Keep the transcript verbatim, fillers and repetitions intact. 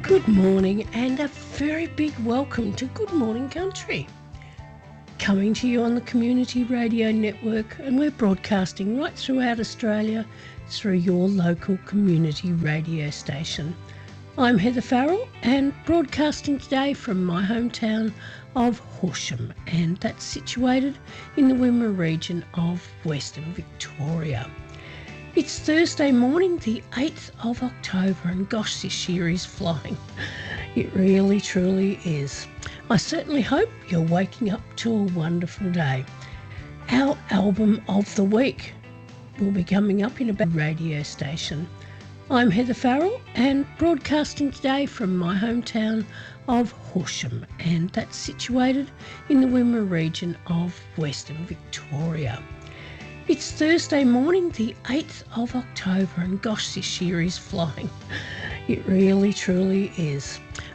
Good morning and a very big welcome to Good Morning Country. Coming to you on the Community Radio Network, and we're broadcasting right throughout Australia through your local community radio station. I'm Heather Farrell and broadcasting today from my hometown of Horsham, and that's situated in the Wimmera region of Western Victoria. It's Thursday morning, the eighth of October, and gosh, this year is flying. It really, truly is. I certainly hope you're waking up to a wonderful day. Our album of the week will be coming up in about radio station. I'm Heather Farrell and broadcasting today from my hometown of Horsham, and that's situated in the Wimmera region of Western Victoria. It's Thursday morning, the eighth of October, and gosh, this year is flying. It really, truly is.